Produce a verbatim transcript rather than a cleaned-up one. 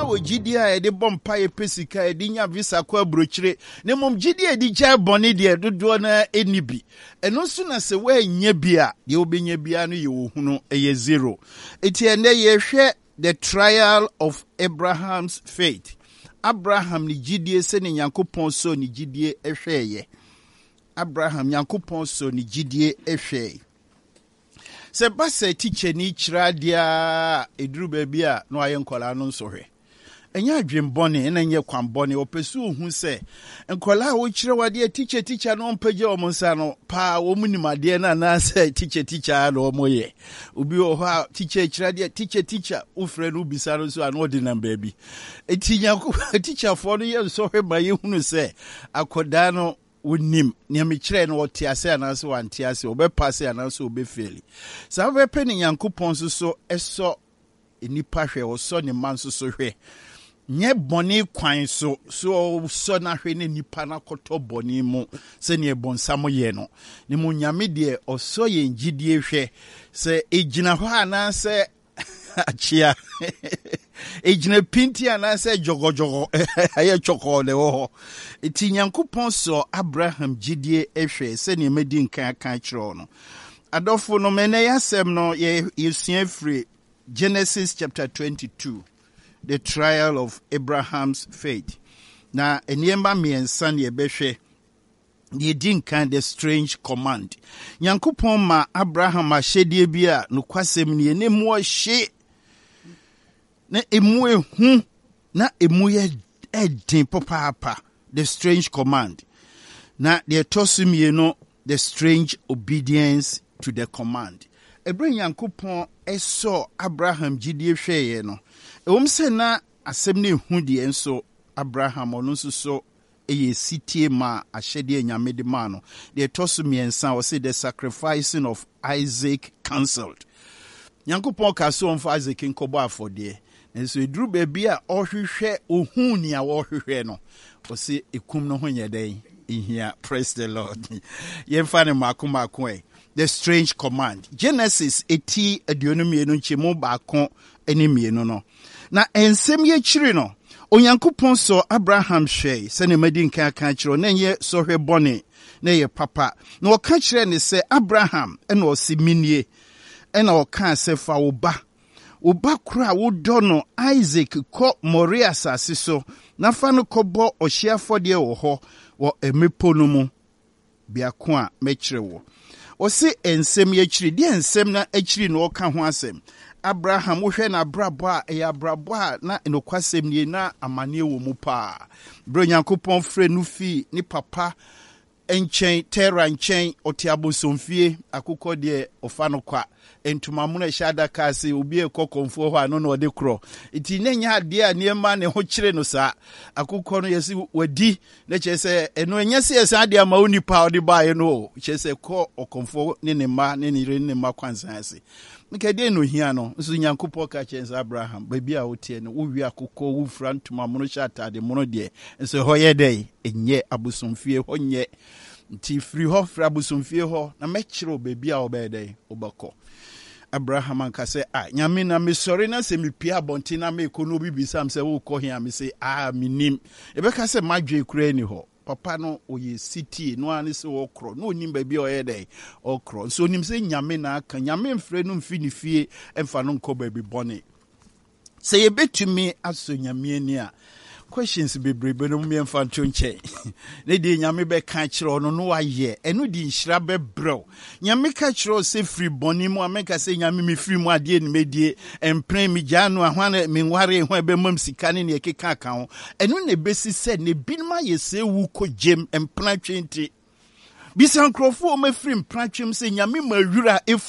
wo gidi a de bompa ye pesika e de nya visa kwa brochire ne mom gidi e di gya boni de dodo na enibi eno so na se wa nya bia de obenya bia no ye ohunu eye zero eti ene ye hwe the trial of Abraham's faith. Abraham ni gidi se ne Nyankopon so ni gidi ehwe ye. Abraham Nyankopon so ni gidi ehwe. Se ba se teacher ni kira dia eduru ba bia no aye nkola no nso hwe. Enya adwembone na nye kwambone opesu hu se nkola wo kire wade teacher teacher no mpaje o monsa no pa wo munimade na na se teacher teacher no moye obi o ha teacher kire de teacher teacher ufre no bisa no so an ordinary baby etinya teacher for no ye so hwe ba ye hunu se akoda no wonim ne me kire no wote ase anase wante ase obepase anase obefeli sa obepe ne Nyankopon so so eso enipa hwe wo so ne man so so hwe nye boni kwan so so so na hwe ne nipa na koto boni mu se ne bonsamo ye no ne mu nyame de oso ye ngidie hwe se ejina ho ana se achia ejina pinti ana se jogojogo aye choko le ho eti Nyankopon so Abraham gidie ehwe se ne medi nkan kan kiro no adofo no mene yasem no ye yesua free Genesis chapter twenty-two. The trial of Abraham's faith. Na eniemba miensa ne ebehwe ye din kan the strange command. Nyankopon ma Abraham ahyedie bi a no kwasem ne ne mu ahye. Na emu ehu na emu ye edin papa the strange command. Na the tosumie no the strange obedience to the command. Ebre Nyankopon eso Abraham gidie hweye no. Ewom se na asem ne hu de enso Abraham ono so so eye sitie ma ahyede nyame de ma no de toso miensa o se the sacrificing of Isaac cancelled. Nyankopon ka so on for Isaac nkobo afode enso eduru ba bia ohwehwe ohun ni a ohwehwe no o se ekum no ho nyeden ihia. Praise the Lord. Yemfa ne makoma ko e the strange command. Genesis eighty aduonum nchemu baako eni mienu no. Na ensem ye chiri no Onyankopon so Abraham hwe se ne madi nkan kan chiro na ye so hwe bone na ye papa na o ka chire ne se Abraham e na o si minie e na o ka se fa wo ba wo ba kura wo do no Isaac ko Moria asase so na fa no kobo ohia fode wo ho wo emepo no mu biako a me chire wo o se ensem ye chiri de ensem na achiri no o ka ho asem Abraham wohwe na brabo a e abrabo a na enokwasem nie na amane wo mu pa bro Nyankopon frɛ no fi ni papa enchen Terra enchen otiabosomfie akukɔ de ofa no kwa entuma mu na hyada ka se obi ekokonfo ho ano na ode kro iti nenya ade a niema ne ho kyere no sa akukɔ no yesi wadi na kyese eno enyese yesa ade ama onipa ode baaye no kyese ko okonfo ne ne ma ne ne re ne ma kwansan ase nkede no hia no nso Nyankopon ka kyerɛ Abraham baby a wotie no wo wi akukɔ wo fra ntuma mu no hyatade mu no de nso ho ye dai enye abosomfie ho nye nti free ho fra abosomfie ho na mekire baby a obedai obakɔ Abraham anka se ah nyame na me sori na se me pia bonti na me ko no bibisam se wo kɔ hia me se ah minim ebeka se madwe kura ni ho papa no oye city no ani se wo kro no onim baby o yede o kro so onim se nyame na aka nyame mfre no mfi ni fie emfa no nkɔ baby bone se ye betumi aso nyame ani a questions bebrebe no me mfa nto nche ne de nyame be ka kire no no waye eno di nhira be brew nyame ka kire se free boni mu ameka se nyame me free mu ade ni medie empren mi janu ahwane me nware ho be mam sika ne ne keka aka ho eno ne besi se ne binma ye se wu ko jem empran twenty bisan krofo o me free empran twem se nyame ma wura